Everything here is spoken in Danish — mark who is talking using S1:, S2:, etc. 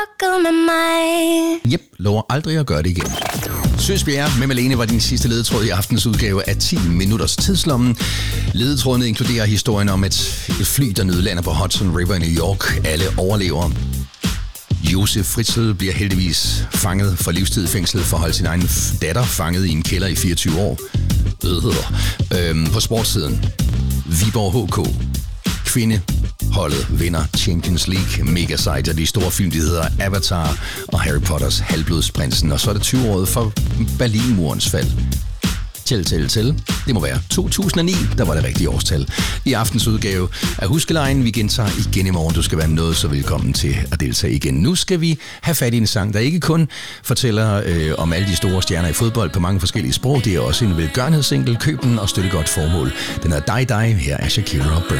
S1: med mig.
S2: Jep, lover aldrig at gøre det igen. Søsbjerg med Malene var din sidste ledetråd i aftens udgave af 10 minutters tidslommen. Ledetrådene inkluderer historien om et fly, der nødlander på Hudson River i New York. Alle overlever. Josef Fritzl bliver heldigvis fanget for livstid i fængsel for at holde sin egen datter fanget i en kælder i 24 år. På sportssiden. Viborg HK. Kvindeholdet vinder Champions League. Mega sejt, og de store film, de hedder Avatar og Harry Potters Halvblodsprinsen. Og så er det 20-året for Berlinmurens fald. Tæl. Det må være 2009, der var det rigtige årstal. I aftens udgave af Huskelejen. Vi gentager igen i morgen. Du skal være noget så velkommen til at deltage igen. Nu skal vi have fat i en sang, der ikke kun fortæller om alle de store stjerner i fodbold på mange forskellige sprog. Det er også en velgørenhedssingle. Køb den og støtte godt formål. Den er dig. Her er Shakira og Burn.